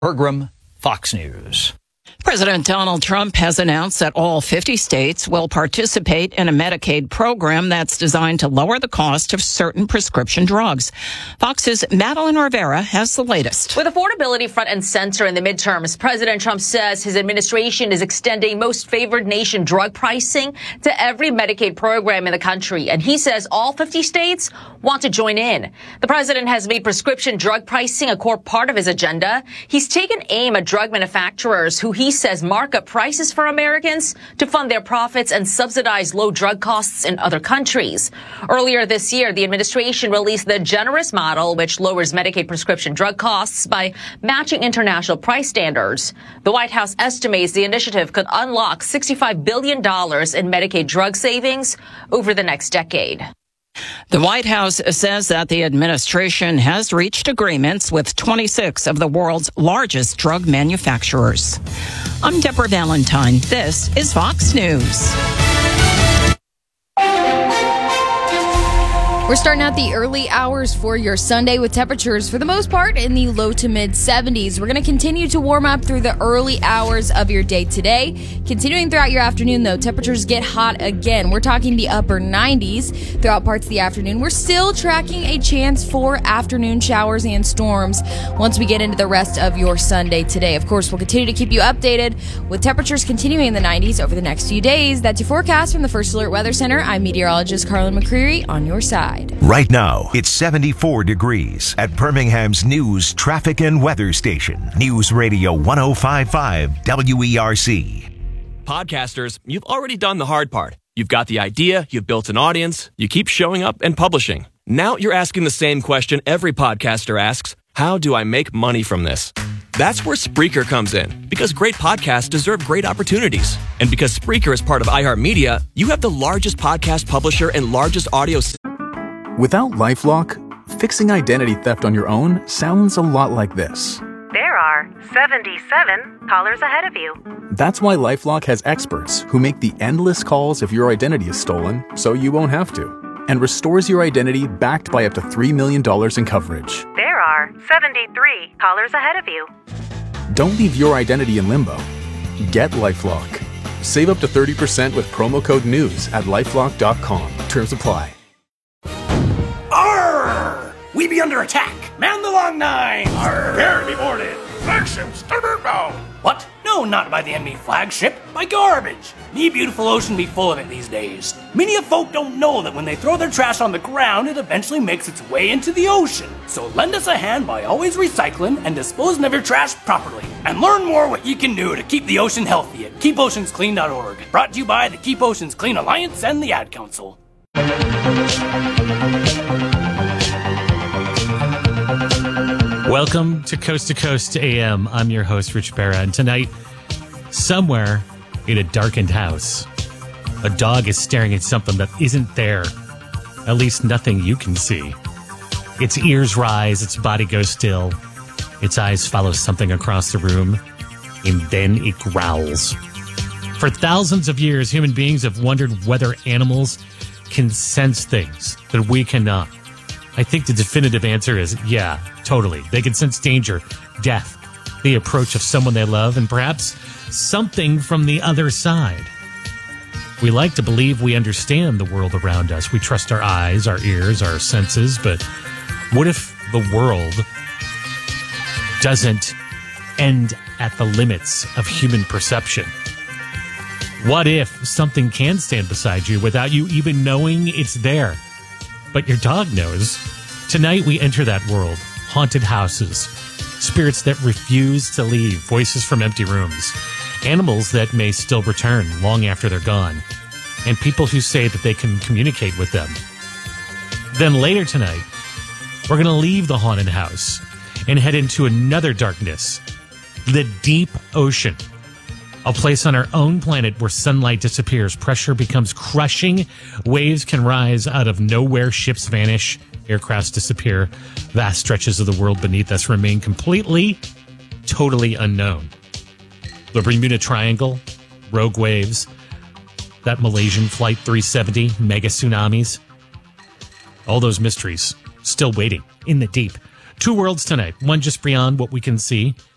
Pergram, Fox News. President Donald Trump has announced that all 50 states will participate in a Medicaid program that's designed to lower the cost of certain prescription drugs. Fox's Madeline Rivera has the latest. With affordability front and center in the midterms, President Trump says his administration is extending most favored nation drug pricing to every Medicaid program in the country. And he says all 50 states want to join in. The president has made prescription drug pricing a core part of his agenda. He's taken aim at drug manufacturers who he says mark up prices for Americans to fund their profits and subsidize low drug costs in other countries. Earlier this year, the administration released the generous model, which lowers Medicaid prescription drug costs by matching international price standards. The White House estimates the initiative could unlock $65 billion in Medicaid drug savings over the next decade. The White House says that the administration has reached agreements with 26 of the world's largest drug manufacturers. I'm Deborah Valentine. This is Fox News. We're starting out the early hours for your Sunday with temperatures, for the most part, in the low to mid 70s. We're going to continue to warm up through the early hours of your day today. Continuing throughout your afternoon, though, temperatures get hot again. We're talking the upper 90s throughout parts of the afternoon. We're still tracking a chance for afternoon showers and storms once we get into the rest of your Sunday today. Of course, we'll continue to keep you updated with temperatures continuing in the 90s over the next few days. That's your forecast from the First Alert Weather Center. I'm meteorologist Carlin McCreary on your side. Right now, it's 74 degrees at Birmingham's news, traffic, and weather station. News Radio 105.5 WERC. Podcasters, you've already done the hard part. You've got the idea, you've built an audience, you keep showing up and publishing. Now you're asking the same question every podcaster asks: how do I make money from this? That's where Spreaker comes in, because great podcasts deserve great opportunities. And because Spreaker is part of iHeartMedia, you have the largest podcast publisher and largest audio. Without LifeLock, fixing identity theft on your own sounds a lot like this. There are 77 callers ahead of you. That's why LifeLock has experts who make the endless calls if your identity is stolen, so you won't have to, and restores your identity backed by up to $3 million in coverage. There are 73 callers ahead of you. Don't leave your identity in limbo. Get LifeLock. Save up to 30% with promo code NEWS at LifeLock.com. Terms apply. Arr! We be under attack. Man the long nine. Arr! Prepare to be boarded. Flagship starboard bow. What? No, not by the enemy flagship. By garbage. Me beautiful ocean be full of it these days. Many of folk don't know that when they throw their trash on the ground, it eventually makes its way into the ocean. So lend us a hand by always recycling and disposing of your trash properly. And learn more what you can do to keep the ocean healthy at keepoceansclean.org. Brought to you by the Keep Oceans Clean Alliance and the Ad Council. Welcome to Coast AM. I'm your host, Rich Barra, and tonight, somewhere in a darkened house, a dog is staring at something that isn't there. At least nothing you can see. Its ears rise, its body goes still, its eyes follow something across the room, and then it growls. For thousands of years, human beings have wondered whether animals can sense things that we cannot. I think the definitive answer is yeah, totally. They can sense danger, death, the approach of someone they love, and perhaps something from the other side. We like to believe we understand the world around us. We trust our eyes, our ears, our senses, but what if the world doesn't end at the limits of human perception? What if something can stand beside you without you even knowing it's there? But your dog knows. Tonight we enter that world. Haunted houses. Spirits that refuse to leave. Voices from empty rooms. Animals that may still return long after they're gone. And people who say that they can communicate with them. Then later tonight, we're going to leave the haunted house and head into another darkness. The deep ocean. A place on our own planet where sunlight disappears, pressure becomes crushing, waves can rise out of nowhere, ships vanish, aircrafts disappear, vast stretches of the world beneath us remain completely, totally unknown. The Bermuda Triangle, rogue waves, that Malaysian Flight 370, mega tsunamis, all those mysteries still waiting in the deep. Two worlds tonight, one just beyond what we can see,